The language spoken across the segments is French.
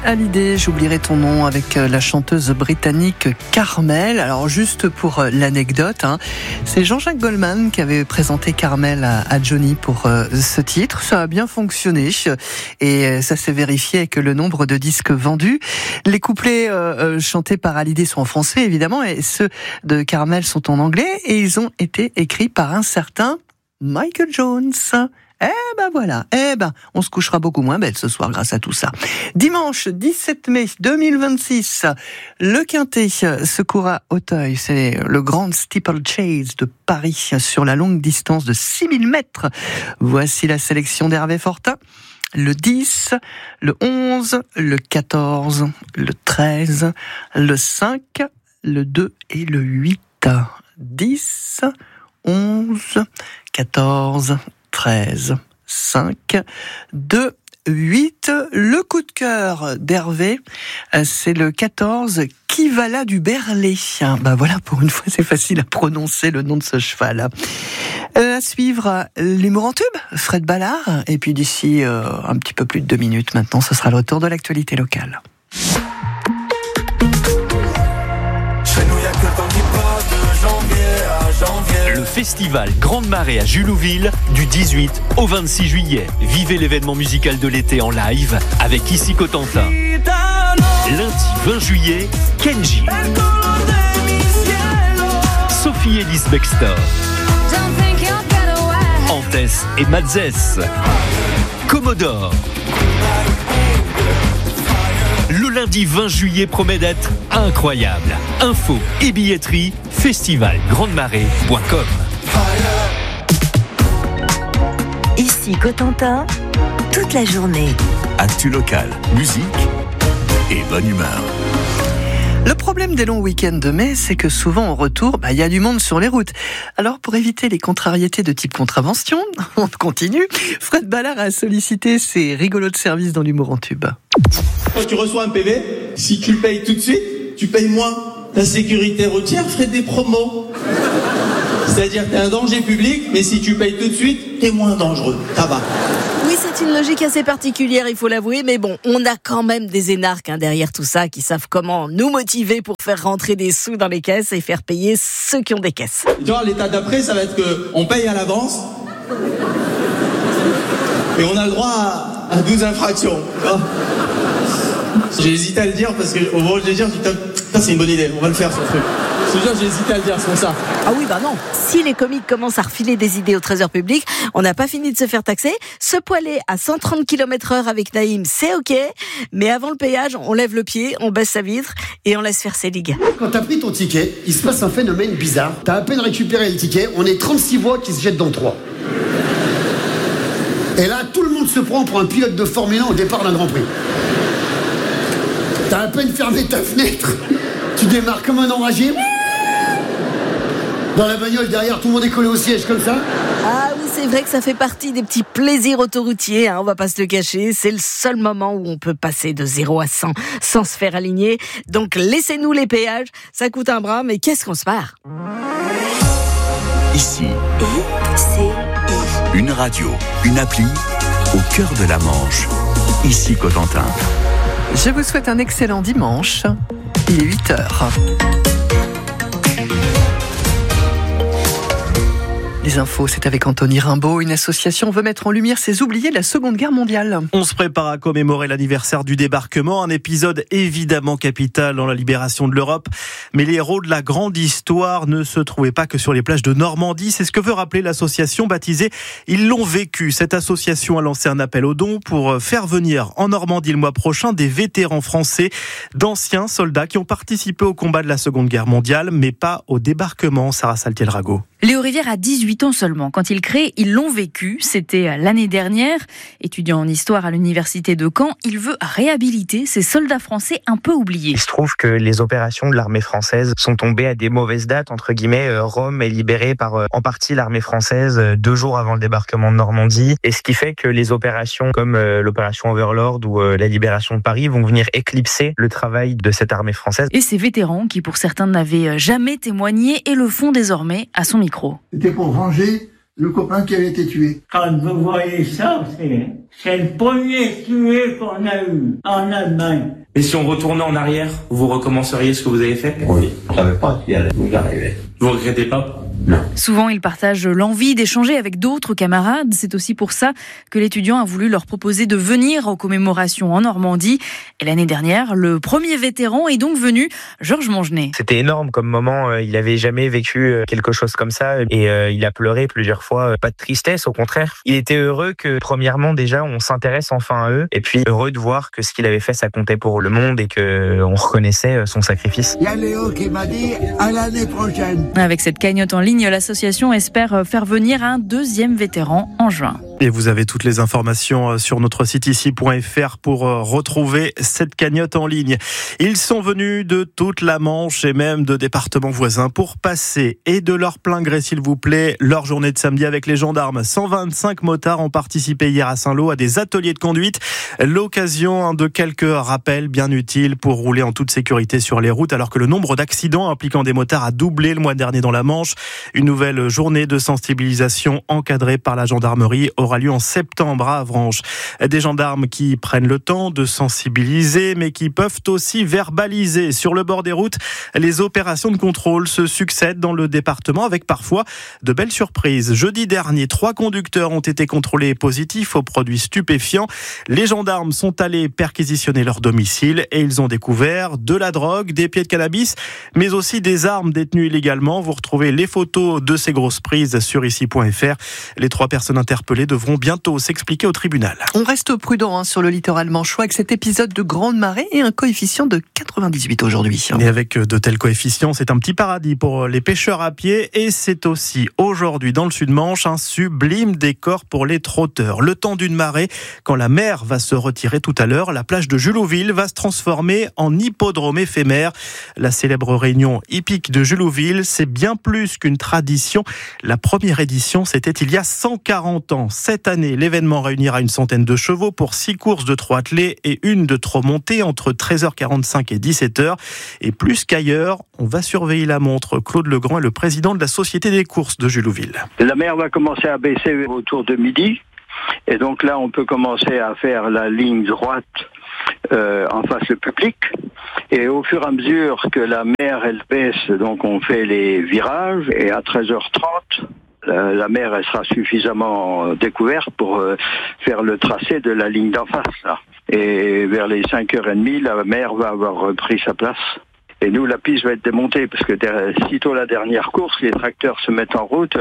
Hallyday, j'oublierai ton nom, avec la chanteuse britannique Carmel. Alors juste pour l'anecdote, c'est Jean-Jacques Goldman qui avait présenté Carmel à Johnny pour ce titre. Ça a bien fonctionné et ça s'est vérifié avec le nombre de disques vendus. Les couplets chantés par Hallyday sont en français évidemment et ceux de Carmel sont en anglais et ils ont été écrits par un certain Michael Jones. Voilà, on se couchera beaucoup moins belle ce soir grâce à tout ça. Dimanche 17 mai 2026, le Quintet se court à Auteuil. C'est le Grand Steeplechase de Paris sur la longue distance de 6000 mètres. Voici la sélection d'Hervé Fortin. Le 10, le 11, le 14, le 13, le 5, le 2 et le 8. 10, 11, 14, 13, 5, 2, 8. Le coup de cœur d'Hervé, c'est le 14, Kivala du Berlay. Voilà, pour une fois, c'est facile à prononcer le nom de ce cheval. À suivre, l'humour en tube, Fred Ballard. Et puis d'ici un petit peu plus de 2 minutes maintenant, ce sera le retour de l'actualité locale. Le festival Grande Marée à Julouville du 18 au 26 juillet. Vivez l'événement musical de l'été en live avec Ici Cotentin. Lundi 20 juillet, Kenji. Sophie Ellis Bextor. Antès et Matzès. Commodore. Le lundi 20 juillet promet d'être incroyable. Info et billetterie, festivalgrandemarée.com. Ici Cotentin, toute la journée. Actu locale, musique et bonne humeur. Le problème des longs week-ends de mai, c'est que souvent au retour, il y a du monde sur les routes. Alors pour éviter les contrariétés de type contravention, on continue, Fred Ballard a sollicité ses rigolos de service dans l'humour en tube. Quand tu reçois un PV, si tu le payes tout de suite, tu payes moins. La sécurité routière ferait des promos. C'est-à-dire que t'es un danger public, mais si tu payes tout de suite, t'es moins dangereux. Ça va. Oui, c'est une logique assez particulière, il faut l'avouer, mais bon, on a quand même des énarques derrière tout ça qui savent comment nous motiver pour faire rentrer des sous dans les caisses et faire payer ceux qui ont des caisses. Tu vois, l'état d'après, ça va être qu'on paye à l'avance et on a le droit à 12 infractions. J'ai hésité à le dire parce qu'au moment où je vais dire, c'est une bonne idée, on va le faire ce truc. Je te jure, j'ai hésité à le dire, c'est pour ça. Ah oui, non. Si les comiques commencent à refiler des idées au trésor public, on n'a pas fini de se faire taxer. Se poiler à 130 km/h avec Naïm, c'est ok. Mais avant le péage, on lève le pied, on baisse sa vitre et on laisse faire ses ligues. Quand t'as pris ton ticket, il se passe un phénomène bizarre. T'as à peine récupéré le ticket, on est 36 voix qui se jettent dans le 3. Et là, tout le monde se prend pour un pilote de Formule 1 au départ d'un Grand Prix. T'as à peine fermé ta fenêtre, tu démarres comme un enragé. Dans la bagnole derrière, tout le monde est collé au siège comme ça. Ah oui, c'est vrai que ça fait partie des petits plaisirs autoroutiers, on va pas se le cacher. C'est le seul moment où on peut passer de 0 à 100 sans se faire aligner. Donc laissez-nous les péages, ça coûte un bras, mais qu'est-ce qu'on se marre. Ici, une radio, une appli, au cœur de la Manche. Ici Cotentin. Je vous souhaite un excellent dimanche. Il est 8h. Les infos, c'est avec Anthony Rimbaud. Une association veut mettre en lumière ces oubliés de la Seconde Guerre mondiale. On se prépare à commémorer l'anniversaire du débarquement, un épisode évidemment capital dans la libération de l'Europe. Mais les héros de la grande histoire ne se trouvaient pas que sur les plages de Normandie. C'est ce que veut rappeler l'association baptisée « Ils l'ont vécu ». Cette association a lancé un appel aux dons pour faire venir en Normandie le mois prochain des vétérans français, d'anciens soldats qui ont participé au combat de la Seconde Guerre mondiale, mais pas au débarquement. Sarah Saltiel-Rago. Léo Rivière a 18 ans seulement. Quand il crée, ils l'ont vécu. C'était l'année dernière. Étudiant en histoire à l'université de Caen, il veut réhabiliter ces soldats français un peu oubliés. Il se trouve que les opérations de l'armée française sont tombées à des mauvaises dates. Entre guillemets, Rome est libérée par en partie l'armée française 2 jours avant le débarquement de Normandie. Et ce qui fait que les opérations comme l'opération Overlord ou la libération de Paris vont venir éclipser le travail de cette armée française. Et ces vétérans qui pour certains n'avaient jamais témoigné et le font désormais à son micro. C'était pour venger le copain qui avait été tué. Quand vous voyez ça, c'est le premier tué qu'on a eu en Allemagne. Et si on retournait en arrière, vous recommenceriez ce que vous avez fait? Oui, je ne savais pas ce qui allait vous arriver. Vous regrettez pas? Non. Souvent, il partage l'envie d'échanger avec d'autres camarades. C'est aussi pour ça que l'étudiant a voulu leur proposer de venir aux commémorations en Normandie. Et l'année dernière, le premier vétéran est donc venu, Georges Mangenet. C'était énorme comme moment. Il n'avait jamais vécu quelque chose comme ça. Et il a pleuré plusieurs fois. Pas de tristesse, au contraire. Il était heureux que, premièrement, déjà, on s'intéresse enfin à eux. Et puis, heureux de voir que ce qu'il avait fait, ça comptait pour le monde et qu'on reconnaissait son sacrifice. Il y a Léo qui m'a dit à l'année prochaine. Avec cette cagnotte en ligne, l'association espère faire venir un deuxième vétéran en juin. Et vous avez toutes les informations sur notre site ici.fr pour retrouver cette cagnotte en ligne. Ils sont venus de toute la Manche et même de départements voisins pour passer, et de leur plein gré s'il vous plaît, leur journée de samedi avec les gendarmes. 125 motards ont participé hier à Saint-Lô à des ateliers de conduite. L'occasion de quelques rappels bien utiles pour rouler en toute sécurité sur les routes, alors que le nombre d'accidents impliquant des motards a doublé le mois dernier dans la Manche. Une nouvelle journée de sensibilisation encadrée par la gendarmerie aura lieu en septembre à Avranches. Des gendarmes qui prennent le temps de sensibiliser, mais qui peuvent aussi verbaliser. Sur le bord des routes, les opérations de contrôle se succèdent dans le département avec parfois de belles surprises. Jeudi dernier, 3 conducteurs ont été contrôlés positifs aux produits stupéfiants. Les gendarmes sont allés perquisitionner leur domicile et ils ont découvert de la drogue, des pieds de cannabis, mais aussi des armes détenues illégalement. Vous retrouvez les photos de ces grosses prises sur ici.fr. Les 3 personnes interpellées devront bientôt s'expliquer au tribunal. On reste prudent sur le littoral manchois avec cet épisode de grande marée et un coefficient de 98 aujourd'hui. Et avec de tels coefficients, c'est un petit paradis pour les pêcheurs à pied, et c'est aussi aujourd'hui dans le Sud-Manche un sublime décor pour les trotteurs. Le temps d'une marée, quand la mer va se retirer tout à l'heure, la plage de Julouville va se transformer en hippodrome éphémère. La célèbre réunion hippique de Julouville, c'est bien plus qu'une tradition. La première édition, c'était il y a 140 ans. Cette année, l'événement réunira une centaine de chevaux pour 6 courses de trot attelé et une de trot monté entre 13h45 et 17h. Et plus qu'ailleurs, on va surveiller la montre. Claude Legrand est le président de la Société des courses de Julouville. La mer va commencer à baisser autour de midi. Et donc là, on peut commencer à faire la ligne droite en face du public. Et au fur et à mesure que la mer, elle baisse, donc on fait les virages. Et à 13h30, la mer, elle sera suffisamment découverte pour faire le tracé de la ligne d'en face, là. Et vers les 5h30, la mer va avoir repris sa place. Et nous, la piste va être démontée, parce que sitôt la dernière course, les tracteurs se mettent en route.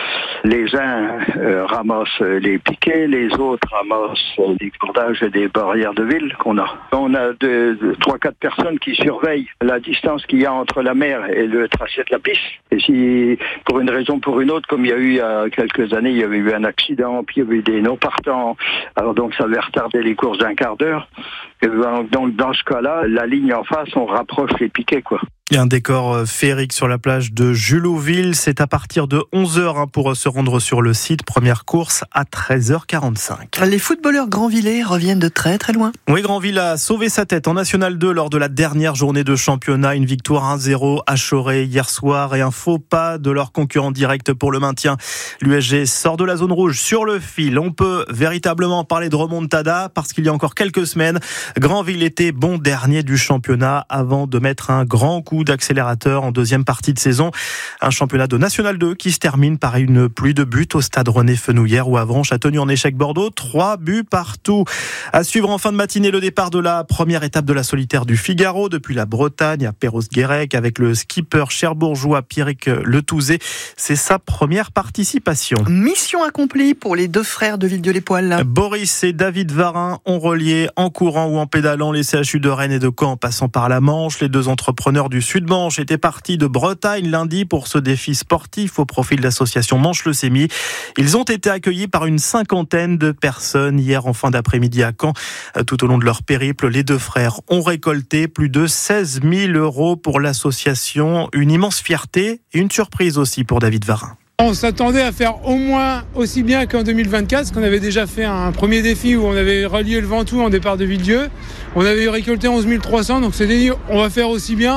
Les uns ramassent les piquets, les autres ramassent les cordages et des barrières de ville qu'on a. On a 3-4 personnes qui surveillent la distance qu'il y a entre la mer et le tracé de la piste. Et si, pour une raison ou pour une autre, comme il y a eu il y a quelques années, il y avait eu un accident, puis il y avait eu des non-partants, alors donc ça avait retardé les courses d'un quart d'heure. Et donc dans ce cas-là, la ligne en face, on rapproche les piquets, quoi. Il y a un décor féerique sur la plage de Julouville. C'est à partir de 11h pour se rendre sur le site. Première course à 13h45. Les footballeurs Grandvillais reviennent de très très loin. Oui, Grandville a sauvé sa tête en National 2 lors de la dernière journée de championnat. Une victoire 1-0 à Choré hier soir et un faux pas de leur concurrent direct pour le maintien. L'USG sort de la zone rouge sur le fil. On peut véritablement parler de remontada parce qu'il y a encore quelques semaines, Grandville était bon dernier du championnat avant de mettre un grand coup d'accélérateur en deuxième partie de saison. Un championnat de National 2 qui se termine par une pluie de buts au stade René Fenouillère où Avranches a tenu en échec Bordeaux. 3 buts partout. À suivre en fin de matinée le départ de la première étape de la solitaire du Figaro depuis la Bretagne à Perros-Guirec avec le skipper cherbourgeois Pierrick Letouzé. C'est sa première participation. Mission accomplie pour les 2 frères de Villedieu-les-Poêles. Boris et David Varin ont relié en courant ou en pédalant les CHU de Rennes et de Caen en passant par la Manche. Les 2 entrepreneurs du Sud-Manche étaient partis de Bretagne lundi pour ce défi sportif au profit de l'association Manche-Leucémie. Ils ont été accueillis par une 50aine de personnes hier en fin d'après-midi à Caen. Tout au long de leur périple, les 2 frères ont récolté plus de 16 000 € pour l'association. Une immense fierté et une surprise aussi pour David Varin. On s'attendait à faire au moins aussi bien qu'en 2024, parce qu'on avait déjà fait un premier défi où on avait relié le Ventoux en départ de Villedieu. On avait récolté 11 300, donc c'est dit on va faire aussi bien.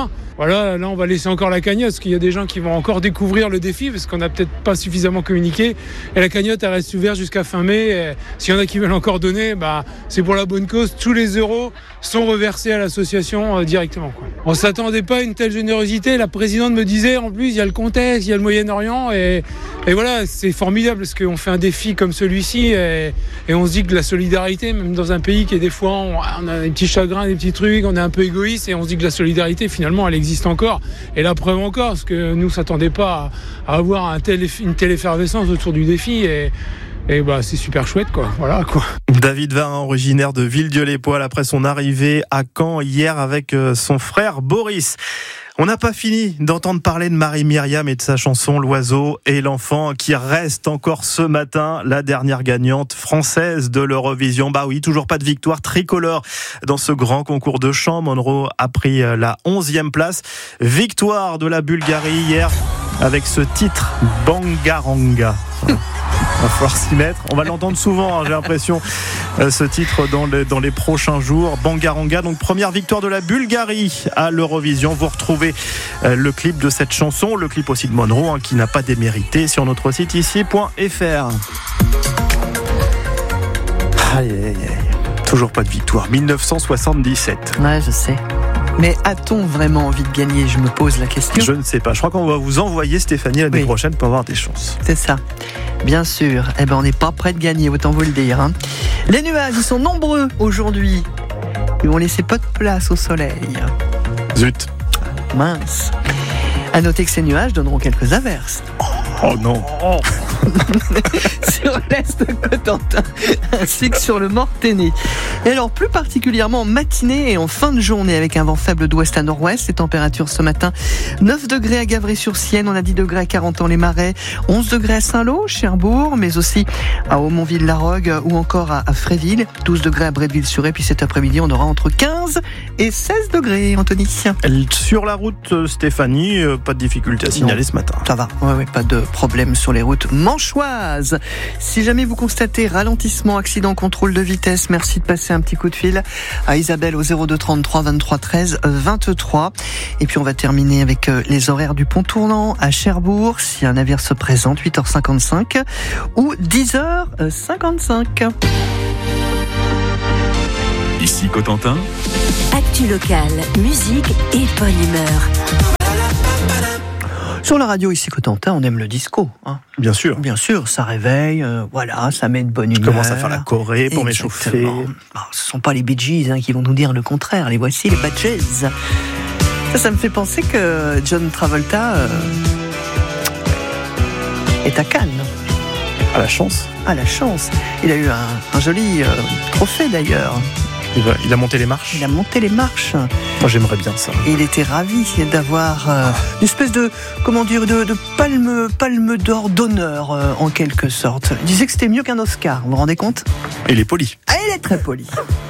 Voilà, là on va laisser encore la cagnotte, parce qu'il y a des gens qui vont encore découvrir le défi, parce qu'on n'a peut-être pas suffisamment communiqué. Et la cagnotte, elle reste ouverte jusqu'à fin mai. Et s'il y en a qui veulent encore donner, c'est pour la bonne cause. Tous les euros sont reversés à l'association directement, quoi. On s'attendait pas à une telle générosité. La présidente me disait, en plus, il y a le contexte, il y a le Moyen-Orient. Et voilà, c'est formidable, parce qu'on fait un défi comme celui-ci. Et on se dit que la solidarité, même dans un pays qui est des fois, on a des petits chagrins, des petits trucs, on est un peu égoïste. Et on se dit que la solidarité, finalement, elle existe encore. Et la preuve encore, parce que nous, on s'attendait pas à avoir une telle effervescence autour du défi. Et c'est super chouette, quoi. Voilà, quoi. David Varin, originaire de Villedieu-les-Poêles, après son arrivée à Caen hier avec son frère Boris. On n'a pas fini d'entendre parler de Marie-Myriam et de sa chanson L'Oiseau et l'Enfant, qui reste encore ce matin la dernière gagnante française de l'Eurovision. Bah oui, toujours pas de victoire tricolore dans ce grand concours de chant. Monroe a pris la 11e place. Victoire de la Bulgarie hier avec ce titre Bangaranga. Va falloir s'y mettre. On va l'entendre souvent, j'ai l'impression, ce titre dans les prochains jours. Bangaranga, donc première victoire de la Bulgarie à l'Eurovision. Vous retrouvez le clip de cette chanson, le clip aussi de Monroe, qui n'a pas démérité, sur notre site ici.fr. Aïe. Toujours pas de victoire. 1977. Ouais, je sais. Mais a-t-on vraiment envie de gagner ? Je me pose la question. Je ne sais pas. Je crois qu'on va vous envoyer, Stéphanie, l'année prochaine pour avoir des chances. C'est ça. Bien sûr. On n'est pas prêt de gagner, autant vous le dire. Les nuages, ils sont nombreux aujourd'hui. Ils vont laisser pas de place au soleil. Zut. Mince. À noter que ces nuages donneront quelques averses. Oh non. Sur l'est de Cotentin ainsi que sur le Mortainais. Et alors plus particulièrement en matinée et en fin de journée, avec un vent faible d'ouest à nord-ouest. Les températures ce matin, 9 degrés à Gavry-sur-Sienne, on a 10 degrés à Carentan-les-Marais, 11 degrés à Saint-Lô, Cherbourg, mais aussi à Aumonville-la-Rogue ou encore à Fréville, 12 degrés à Bretteville-sur-Aie. Puis cet après-midi, on aura entre 15 et 16 degrés, Anthony. Sur la route, Stéphanie, pas de difficulté à signaler ce matin. Ça va, ouais, pas de problème sur les routes manchoises. Si jamais vous constatez ralentissement, accident, contrôle de vitesse, merci de passer un petit coup de fil à Isabelle au 02 33 23 13 23. Et puis on va terminer avec les horaires du pont tournant à Cherbourg, si un navire se présente, 8h55 ou 10h55. Ici Cotentin. Actu locale, musique et bonne humeur. Sur la radio ici Cotentin, on aime le disco. Bien sûr. Bien sûr, ça réveille, ça met de bonne humeur. Je commence à faire la choré pour m'échauffer. Ce ne sont pas les Bee Gees qui vont nous dire le contraire. Les voici, les Bad Gees. Ça me fait penser que John Travolta est à Cannes. À la chance. À la chance. Il a eu un joli trophée d'ailleurs. Il a monté les marches. Il a monté les marches. Moi, j'aimerais bien ça. Et il était ravi d'avoir une espèce de palme d'or d'honneur en quelque sorte. Il disait que c'était mieux qu'un Oscar. Vous vous rendez compte ? Et il est poli. Il est très poli.